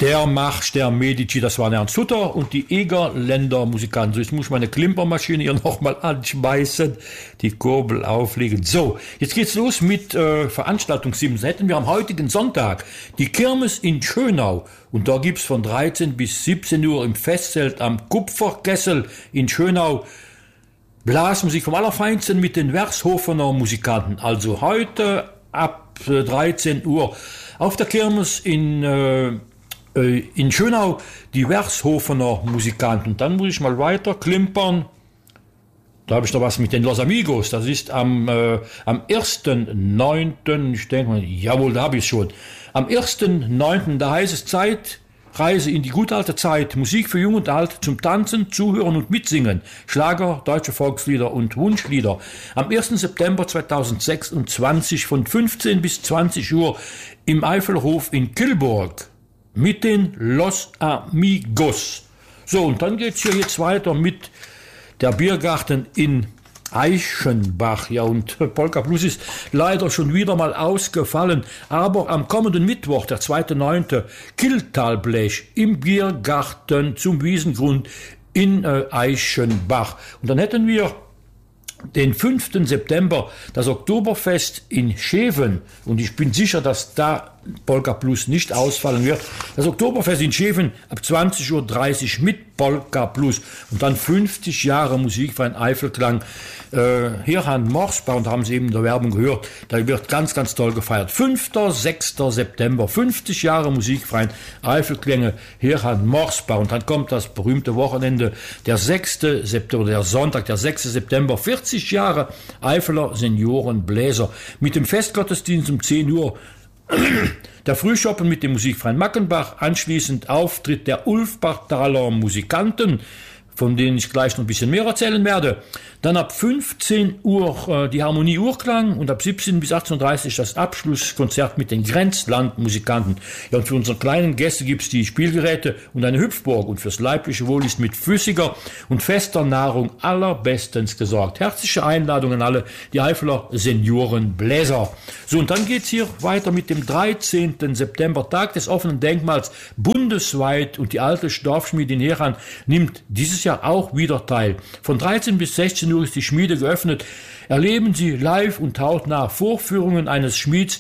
Der Marsch der Medici, das waren Ernst Hutter und die Egerländer Musikanten. So, jetzt muss ich meine Klimpermaschine hier nochmal anschmeißen, die Kurbel auflegen. So, jetzt geht's los mit Veranstaltungssims. Hätten wir am heutigen Sonntag die Kirmes in Schönau. Und da gibt's von 13 bis 17 Uhr im Festzelt am Kupferkessel in Schönau Blasmusik vom Allerfeinsten mit den Wershofener Musikanten. Also heute ab 13 Uhr auf der Kirmes in Schönau die Wershofener Musikanten. Dann muss ich mal weiter klimpern. Da habe ich noch was mit den Los Amigos. Das ist am 1.9. Ich denke mal, jawohl, da habe ich es schon. Am 1.9. da heißt es Zeitreise in die gute alte Zeit. Musik für Jung und Alt zum Tanzen, Zuhören und Mitsingen. Schlager, deutsche Volkslieder und Wunschlieder. Am 1. September 2026 von 15 bis 20 Uhr im Eifelhof in Kilburg. Mit den Los Amigos. So, und dann geht's hier jetzt weiter mit der Biergarten in Eichenbach. Ja, und Polka Blues ist leider schon wieder mal ausgefallen. Aber am kommenden Mittwoch, der 2.9., Killtalblech im Biergarten zum Wiesengrund in Eichenbach. Und dann hätten wir den 5. September das Oktoberfest in Scheven. Und ich bin sicher, dass da Polka Plus nicht ausfallen wird. Das Oktoberfest in Scheven ab 20.30 Uhr mit Polka Plus. Und dann 50 Jahre Musikverein Eifelklang. Hier an Morsbach, und da haben Sie eben in der Werbung gehört, da wird ganz, ganz toll gefeiert. 5. 6. September, 50 Jahre Musikverein Eifelklänge hier an Morsbach. Und dann kommt das berühmte Wochenende, der 6. September, der Sonntag, der 6. September, 40 Jahre Eifeler Seniorenbläser. Mit dem Festgottesdienst um 10 Uhr. Der Frühschoppen mit dem Musikverein Mackenbach, anschließend Auftritt der Ulfbachtaler Musikanten, von denen ich gleich noch ein bisschen mehr erzählen werde. Dann ab 15 Uhr die Harmonie Urklang und ab 17 bis 18.30 Uhr das Abschlusskonzert mit den Grenzlandmusikanten. Ja, und für unsere kleinen Gäste gibt's die Spielgeräte und eine Hüpfburg, und fürs leibliche Wohl ist mit flüssiger und fester Nahrung allerbestens gesorgt. Herzliche Einladung an alle, die Eifeler Seniorenbläser. So, und dann geht's hier weiter mit dem 13. September, Tag des offenen Denkmals, bundesweit, und die alte Dorfschmiede in Heran nimmt dieses Jahr auch wieder teil. Von 13 bis 16 Uhr ist die Schmiede geöffnet. Erleben Sie live und hautnah Vorführungen eines Schmieds